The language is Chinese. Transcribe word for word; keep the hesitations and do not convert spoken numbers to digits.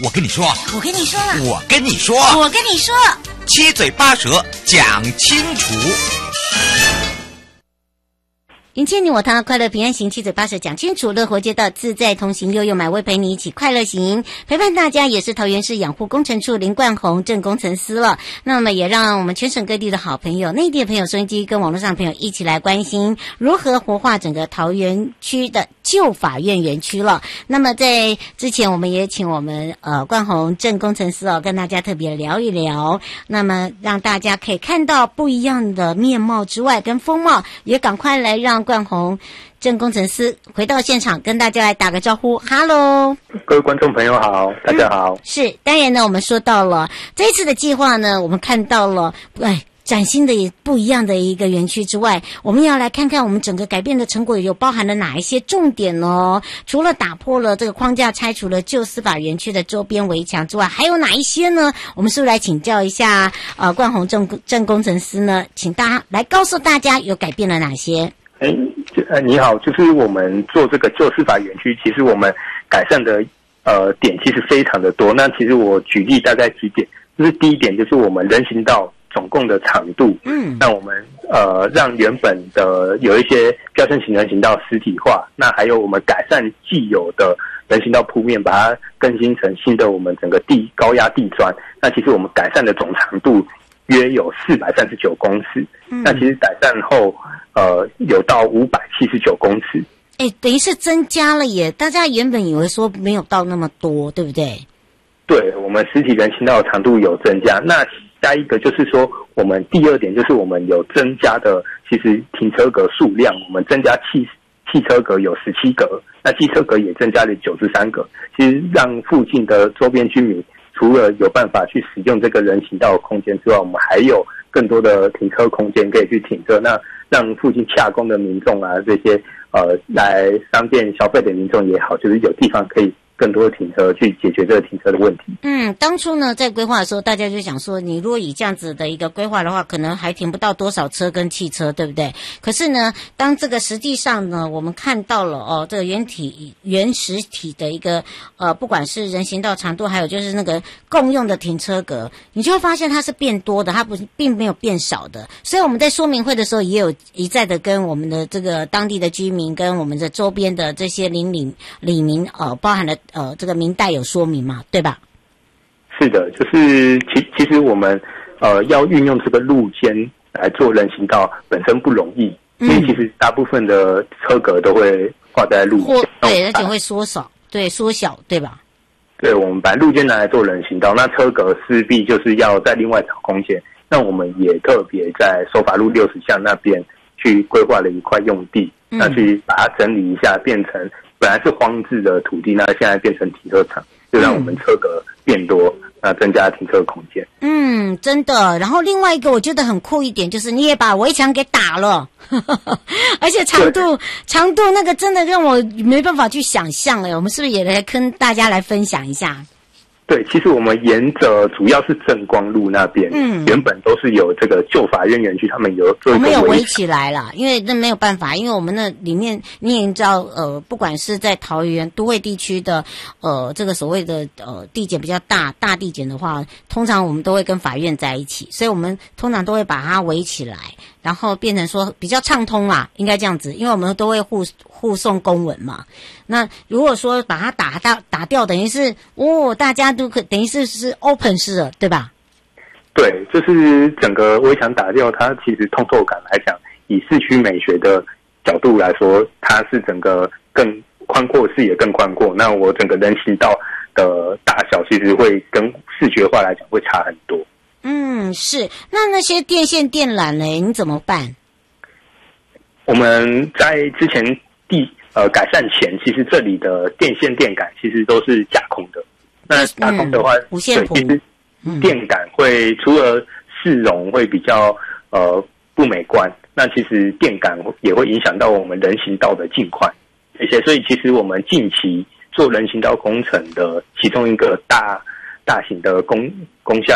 我跟你说， 我跟你说了， 我跟你说， 我跟你说， 七嘴八舌讲清楚。 迎接你我他，快乐平安行，七嘴八舌讲清楚，乐活街道自在同行，悠悠买位陪你一起快乐行，陪伴大家也是桃园市养护工程处林冠宏正工程师了。那么也让我们全省各地的好朋友、内地的朋友、收音机跟网络上的朋友一起来关心如何活化整个桃园区的旧法院园区了。那么在之前，我们也请我们呃冠宏正工程师哦，跟大家特别聊一聊，那么让大家可以看到不一样的面貌之外，跟风貌，也赶快来让冠宏正工程师回到现场，跟大家来打个招呼。Hello， 各位观众朋友好，大家好。 嗯、是，当然呢，我们说到了这一次的计划呢，我们看到了，哎。崭新的不一样的一个园区之外，我们要来看看我们整个改变的成果有包含了哪一些重点呢？除了打破了这个框架，拆除了旧司法园区的周边围墙之外，还有哪一些呢？我们是不是来请教一下呃冠宏正正工程师呢？请大家来告诉大家有改变了哪些？ 哎，呃，你好，就是我们做这个旧司法园区，其实我们改善的呃点其实非常的多。那其实我举例大概几点，就是第一点就是我们人行道总共的长度，嗯，那我们呃让原本的有一些标签型人行道实体化，那还有我们改善既有的人行道铺面，把它更新成新的我们整个地高压地砖。那其实我们改善的总长度约有四百三十九公尺，嗯，那其实改善后呃有到五百七十九公尺。 哎，等于是增加了耶！大家原本以为说没有到那么多，对不对？ 对，我们实体人行道的长度有增加。那下一个就是说，我们第二点就是我们有增加的，其实停车格数量，我们增加汽汽车格有十七格，那机车格也增加了九十三格。其实让附近的周边居民除了有办法去使用这个人行道的空间之外，我们还有更多的停车空间可以去停车。那让附近洽公的民众啊，这些呃来商店消费的民众也好，就是有地方可以更多的停车去解决这个停车的问题。 嗯，当初呢在规划的时候，大家就想说，你如果以这样子的一个规划的话，可能还停不到多少车跟汽车，对不对？可是呢，当这个实际上呢，我们看到了哦，这个原体原实体的一个呃，不管是人行道长度，还有就是那个共用的停车格，你就会发现它是变多的，它不是并没有变少的。所以我们在说明会的时候，也有一再的跟我们的这个当地的居民，跟我们的周边的这些邻里里民呃，包含了。呃，这个明代有说明嘛，对吧？ 是的，就是其其实我们呃要运用这个路肩来做人行道本身不容易，因为其实大部分的车格都会画在路肩， 对，而且会缩小，对，缩小，对吧？ 对，我们把路肩拿来做人行道，那车格势必就是要再另外找空间。那我们也特别在守法路六十巷那边去规划了一块用地，嗯、那去把它整理一下，变成。本来是荒置的土地，那现在变成停车场，就让我们车格变多，那增加停车空间。 嗯，真的。然后另外一个我觉得很酷一点，就是你也把围墙给打了，而且长度长度那个真的让我没办法去想象哎。我们是不是也来跟大家来分享一下？ 对，其实我们沿着主要是正光路那边，嗯，原本都是有这个旧法院园区，他们有做一个围墙， 我们有围起来了，因为那没有办法，因为我们那里面你也知道，呃，不管是在桃园都会地区的，呃，这个所谓的呃地检比较大大地检的话，通常我们都会跟法院在一起，所以我们通常都会把它围起来，然后变成说比较畅通啦，应该这样子，因为我们都会互互送公文嘛。那如果说把它打到打掉，等于是哦，大家都可等于是是 open 式了，对吧？ 对，就是整个围墙打掉，它其实通透感来讲，以市区美学的角度来说，它是整个更宽阔，视野更宽阔。那我整个人行道的大小其实会跟视觉化来讲会差很多。 嗯，是。那那些电线电缆呢？你怎么办？ 我们在之前地呃改善前，其实这里的电线电杆其实都是架空的。那架空的话， 嗯、无线谱， 其实电杆会除了市容会比较呃不美观，那其实电杆也会影响到我们人行道的径宽这些。所以其实我们近期做人行道工程的其中一个大大型的工工项。